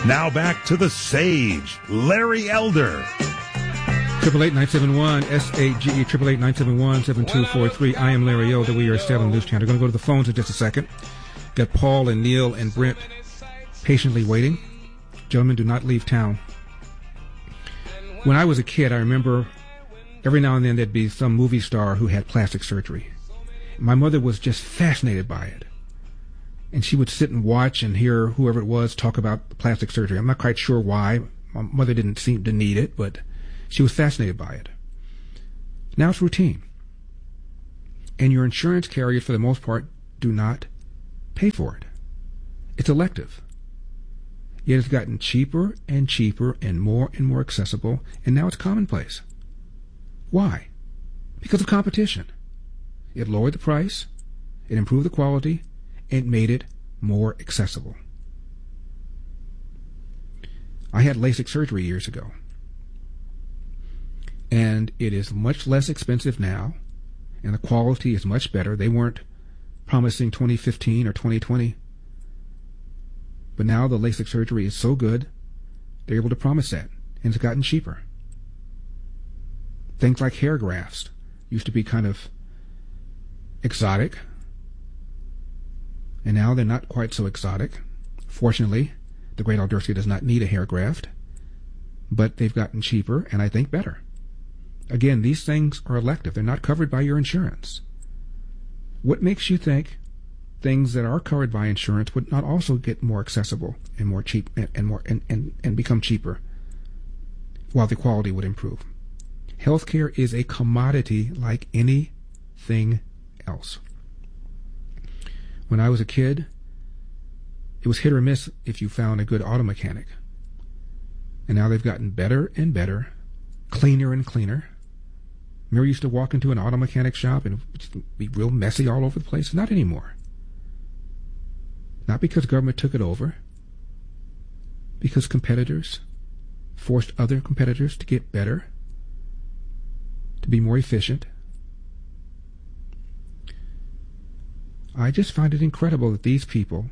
Now back to the Sage, Larry Elder. 888-971-SAGE, 888-971-7243. I am Larry Elder. We are Salem News Channel. We're going to go to the phones in just a second. Got Paul and Neil and Brent patiently waiting. Gentlemen, do not leave town. When I was a kid, I remember every now and then there'd be some movie star who had plastic surgery. My mother was just fascinated by it. And she would sit and watch and hear whoever it was talk about plastic surgery. I'm not quite sure why. My mother didn't seem to need it, but she was fascinated by it. Now it's routine. And your insurance carriers, for the most part, do not pay for it. It's elective. Yet it's gotten cheaper and cheaper and more accessible, and now it's commonplace. Why? Because of competition. It lowered the price, it improved the quality, and made it more accessible. I had LASIK surgery years ago, and it is much less expensive now, and the quality is much better. They weren't promising 2015 or 2020, but now the LASIK surgery is so good, they're able to promise that, and it's gotten cheaper. Things like hair grafts used to be kind of exotic, and now they're not quite so exotic. Fortunately, the great Aldersky does not need a hair graft, but they've gotten cheaper and I think better. Again, these things are elective. They're not covered by your insurance. What makes you think things that are covered by insurance would not also get more accessible and more cheap and become cheaper while the quality would improve? Healthcare is a commodity like anything else. When I was a kid, it was hit or miss if you found a good auto mechanic. And now they've gotten better and better, cleaner and cleaner. Remember, you used to walk into an auto mechanic shop and it would be real messy all over the place? Not anymore. Not because government took it over, because competitors forced other competitors to get better, to be more efficient. I just find it incredible that these people,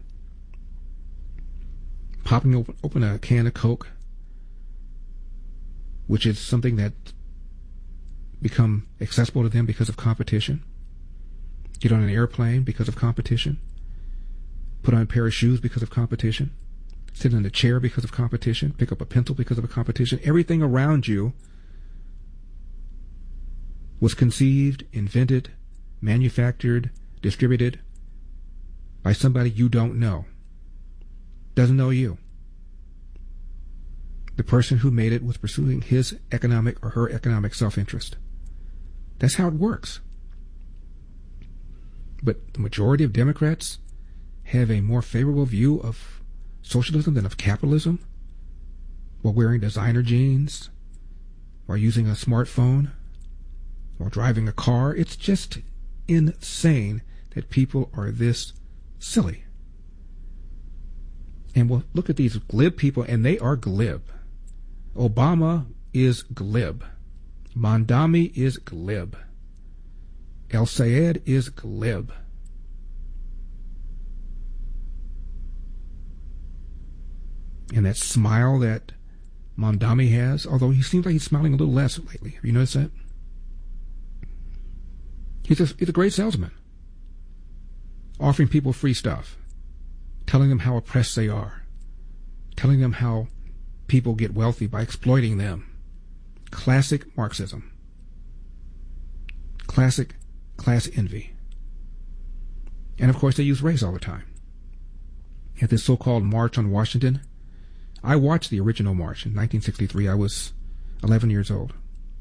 popping open a can of Coke, which is something that become accessible to them because of competition, get on an airplane because of competition, put on a pair of shoes because of competition, sit in a chair because of competition, pick up a pencil because of a competition. Everything around you was conceived, invented, manufactured, distributed by somebody you don't know. Doesn't know you. The person who made it was pursuing his economic or her economic self-interest. That's how it works. But the majority of Democrats have a more favorable view of socialism than of capitalism, while wearing designer jeans, while using a smartphone, while driving a car. It's just insane that people are this silly. And we'll look at these glib people, and they are glib. Obama is glib. Mondami is glib. El Sayed is glib. And that smile that Mondami has, although he seems like he's smiling a little less lately. Have you noticed that? He's a great salesman. Offering people free stuff. Telling them how oppressed they are. Telling them how people get wealthy by exploiting them. Classic Marxism. Classic class envy. And of course they use race all the time. At this so-called March on Washington, I watched the original march in 1963. I was 11 years old.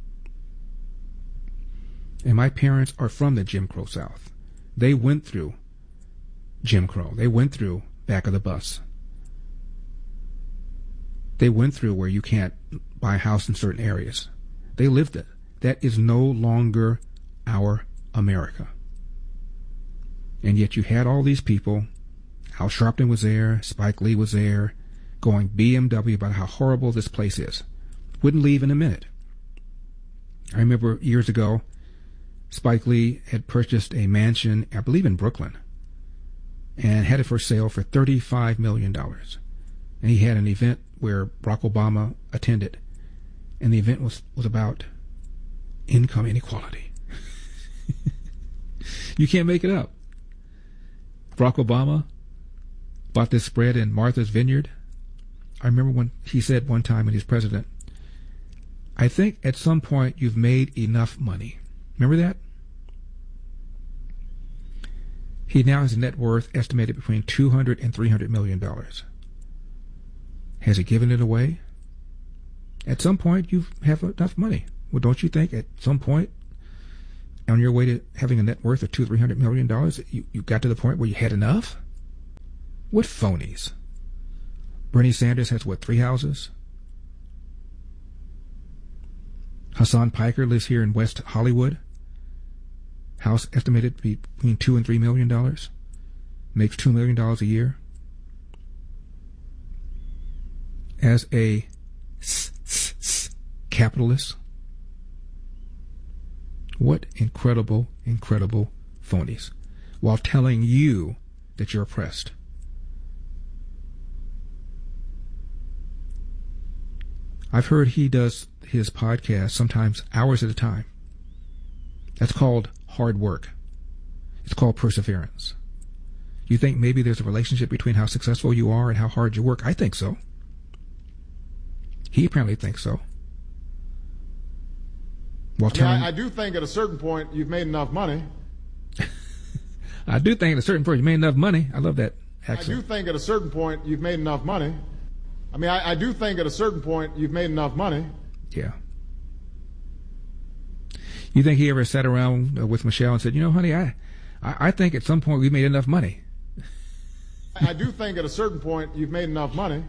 And my parents are from the Jim Crow South. They went through Jim Crow. They went through back of the bus. They went through where you can't buy a house in certain areas. They lived it. That is no longer our America. And yet you had all these people. Al Sharpton was there. Spike Lee was there, going BMW about how horrible this place is. Wouldn't leave in a minute. I remember years ago, Spike Lee had purchased a mansion, I believe in Brooklyn, and had it for sale for $35 million. and he had an event where Barack Obama attended, and the event was about income inequality. You can't make it up. Barack Obama bought this spread in Martha's Vineyard. I remember when he said one time when he was president, I think at some point you've made enough money. Remember that? He now has a net worth estimated between $200 and $300 million. Has he given it away? At some point you have enough money. Well, don't you think at some point on your way to having a net worth of $200-300 million, you got to the point where you had enough? What phonies? Bernie Sanders has, 3 houses? Hassan Piker lives here in West Hollywood. House estimated to be between $2 and $3 million. Makes $2 million a year. As a capitalist. What incredible phonies. While telling you that you're oppressed. I've heard he does his podcast sometimes hours at a time. That's called hard work. It's called perseverance. You think maybe there's a relationship between how successful you are and how hard you work? I think so. He apparently thinks so. I do think at a certain point you've made enough money. I do think at a certain point you've made enough money. I love that accent. I do think at a certain point you've made enough money. I do think at a certain point you've made enough money. Yeah. You think he ever sat around with Michelle and said, honey, I think at some point we made enough money. I do think at a certain point you've made enough money.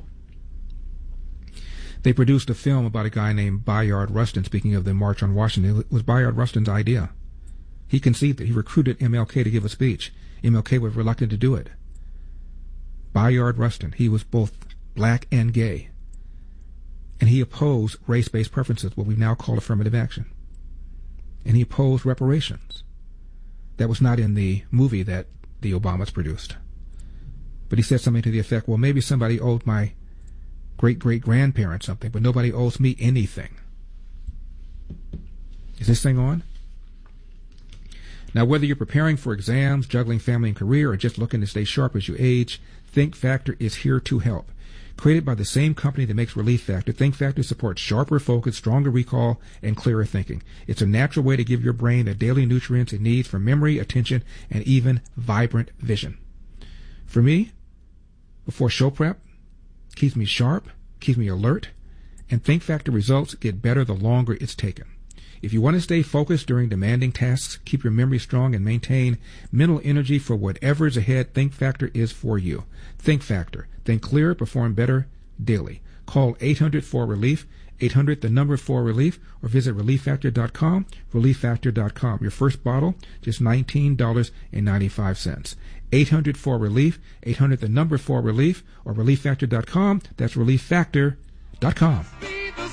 They produced a film about a guy named Bayard Rustin. Speaking of the March on Washington, it was Bayard Rustin's idea. He conceived it. He recruited MLK to give a speech. MLK was reluctant to do it. Bayard Rustin, he was both black and gay. And he opposed race-based preferences, what we now call affirmative action. And he opposed reparations. That was not in the movie that the Obamas produced. But he said something to the effect, well, maybe somebody owed my great-great-grandparents something, but nobody owes me anything. Is this thing on? Now, whether you're preparing for exams, juggling family and career, or just looking to stay sharp as you age, Think Factor is here to help. Created by the same company that makes Relief Factor, Think Factor supports sharper focus, stronger recall, and clearer thinking. It's a natural way to give your brain the daily nutrients it needs for memory, attention, and even vibrant vision. For me, before show prep, keeps me sharp, keeps me alert, and Think Factor results get better the longer it's taken. If you want to stay focused during demanding tasks, keep your memory strong, and maintain mental energy for whatever is ahead, Think Factor is for you. Think Factor. Think clearer, perform better daily. Call 800-4RELIEF, 800-4RELIEF, or visit ReliefFactor.com, ReliefFactor.com. Your first bottle, just $19.95. 800-4RELIEF, 800-4RELIEF, or ReliefFactor.com. That's ReliefFactor.com.